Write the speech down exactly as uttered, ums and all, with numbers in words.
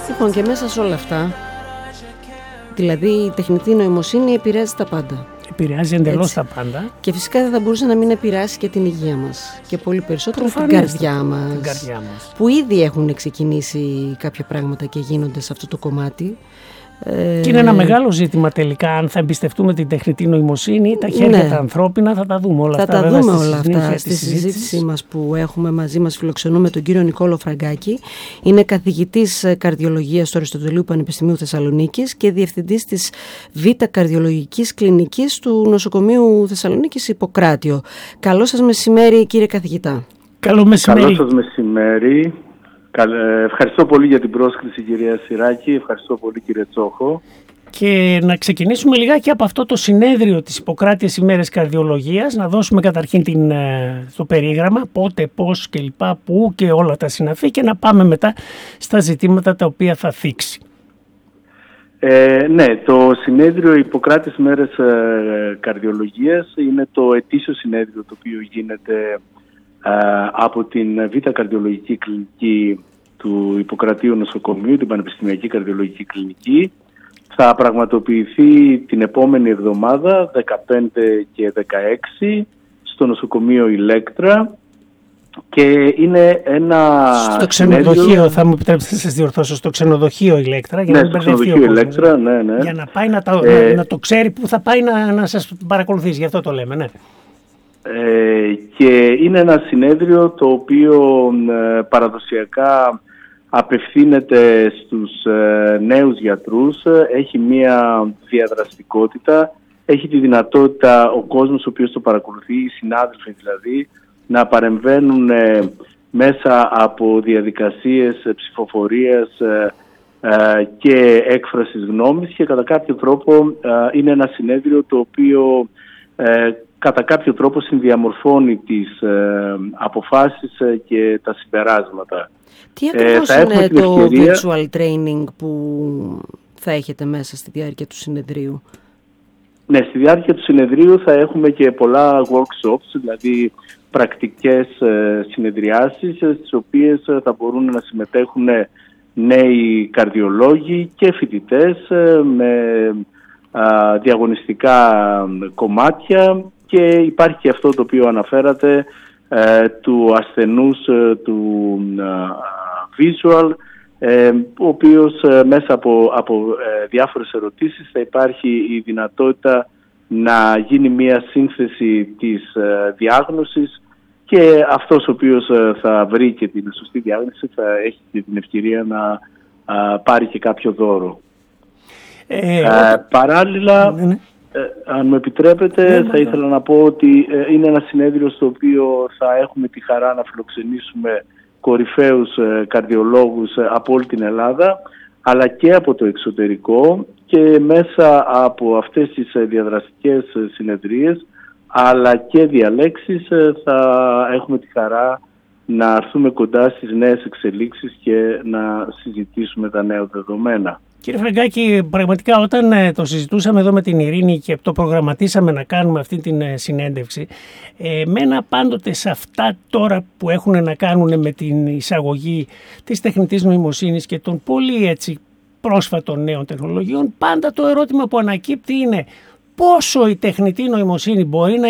Λοιπόν, και μέσα σε όλα αυτά, δηλαδή η τεχνητή νοημοσύνη επηρεάζει τα πάντα. Επηρεάζει εντελώς τα πάντα. Και φυσικά δεν θα μπορούσε να μην επηρεάσει και την υγεία μας. Και πολύ περισσότερο την καρδιά μας, την καρδιά μας. Που ήδη έχουν ξεκινήσει κάποια πράγματα και γίνονται σε αυτό το κομμάτι. Και είναι ένα μεγάλο ζήτημα τελικά αν θα εμπιστευτούμε την τεχνητή νοημοσύνη, τα χέρια, ναι, τα ανθρώπινα, θα τα δούμε όλα θα αυτά. Θα τα βέβαια, δούμε στη όλα αυτά στη συζήτησή μας που έχουμε μαζί μας. Φιλοξενούμε τον κύριο Νικόλο Φραγκάκη. Είναι καθηγητής καρδιολογίας του Αριστοτελείου Πανεπιστημίου Θεσσαλονίκης και διευθυντής της Β' Καρδιολογικής Κλινικής του Νοσοκομείου Θεσσαλονίκης Ιπποκράτιο. Καλό σας μεσημέρι, κύριε καθηγητά. Καλό μεσημέρι. Καλό σας μεσημέρι. Ευχαριστώ πολύ για την πρόσκληση, κυρία Συράκη. Ευχαριστώ πολύ, κύριε Τσόχο. Και να ξεκινήσουμε λιγάκι από αυτό το συνέδριο της Ιπποκράτειας ημέρες καρδιολογίας, να δώσουμε καταρχήν την, το περίγραμμα, πότε, πώς και λοιπά, πού και όλα τα συναφή, και να πάμε μετά στα ζητήματα τα οποία θα θίξει. Ε, ναι, το συνέδριο Ιπποκράτειας ημέρες ε, καρδιολογίας είναι το ετήσιο συνέδριο το οποίο γίνεται από την Β' Καρδιολογική Κλινική του Ιπποκρατείου Νοσοκομείου, την Πανεπιστημιακή Καρδιολογική Κλινική. Θα πραγματοποιηθεί την επόμενη εβδομάδα, δεκαπέντε και δεκαέξι, στο νοσοκομείο Ηλέκτρα, και είναι ένα στο ξενοδοχείο, συνέδριο... θα μου επιτρέψετε να σας διορθώσω, στο ξενοδοχείο Ηλέκτρα, για, ναι, να, στο ξενοδοχείο Ηλέκτρα, ναι, ναι. για να πάει να, τα, ε... να, να το ξέρει που θα πάει να, να σας παρακολουθήσει, γι' αυτό το λέμε, ναι. Ε, και είναι ένα συνέδριο το οποίο ε, παραδοσιακά απευθύνεται στους ε, νέους γιατρούς, έχει μία διαδραστικότητα, έχει τη δυνατότητα ο κόσμος ο οποίος το παρακολουθεί, οι συνάδελφοι δηλαδή, να παρεμβαίνουν ε, μέσα από διαδικασίες ψηφοφορίας ε, ε, και έκφρασης γνώμης, και κατά κάποιο τρόπο ε, είναι ένα συνέδριο το οποίο ε, κατά κάποιο τρόπο συνδιαμορφώνει τις ε, αποφάσεις ε, και τα συμπεράσματα. Τι ακριβώς ε, είναι το ευκαιρία... virtual training που θα έχετε μέσα στη διάρκεια του συνεδρίου? Ναι, στη διάρκεια του συνεδρίου θα έχουμε και πολλά workshops, δηλαδή πρακτικές ε, συνεδριάσεις, στις οποίες θα μπορούν να συμμετέχουν νέοι καρδιολόγοι και φοιτητές ε, με α, διαγωνιστικά κομμάτια. Και υπάρχει και αυτό το οποίο αναφέρατε ε, του ασθενούς ε, του ε, visual, ε, ο οποίος ε, μέσα από, από ε, διάφορες ερωτήσεις θα υπάρχει η δυνατότητα να γίνει μια σύνθεση της ε, διάγνωσης, και αυτός ο οποίος ε, θα βρει και την σωστή διάγνωση θα έχει και την ευκαιρία να ε, πάρει και κάποιο δώρο. Ε, ε, παράλληλα... Ναι, ναι. Ε, αν μου επιτρέπετε, ναι, θα ήθελα να πω ότι ε, είναι ένα συνέδριο στο οποίο θα έχουμε τη χαρά να φιλοξενήσουμε κορυφαίους ε, καρδιολόγους ε, από όλη την Ελλάδα, αλλά και από το εξωτερικό, και μέσα από αυτές τις ε, διαδραστικές ε, συνεδρίες αλλά και διαλέξεις ε, θα έχουμε τη χαρά να έρθουμε κοντά στις νέες εξελίξεις και να συζητήσουμε τα νέα δεδομένα. Κύριε Φραγκάκη, πραγματικά όταν ε, το συζητούσαμε εδώ με την Ειρήνη και το προγραμματίσαμε να κάνουμε αυτή την ε, συνέντευξη, ε, μένα πάντοτε σε αυτά τώρα που έχουν να κάνουν με την εισαγωγή της τεχνητής νοημοσύνης και των πολύ έτσι πρόσφατων νέων τεχνολογιών, πάντα το ερώτημα που ανακύπτει είναι πόσο η τεχνητή νοημοσύνη μπορεί να